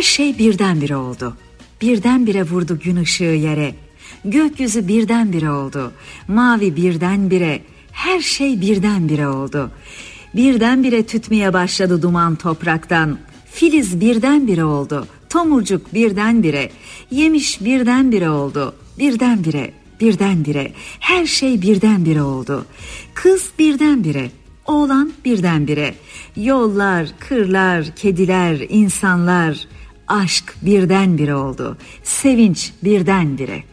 Her şey birdenbire oldu. Birdenbire vurdu gün ışığı yere. Gökyüzü birdenbire oldu. Mavi birdenbire, her şey birdenbire oldu. Birdenbire tütmeye başladı duman topraktan. Filiz birdenbire oldu. Tomurcuk birdenbire, yemiş birdenbire oldu. Birdenbire, birdenbire, her şey birdenbire oldu. Kız birdenbire, oğlan birdenbire. Yollar, kırlar, kediler, insanlar, aşk birdenbire oldu. Sevinç birdenbire.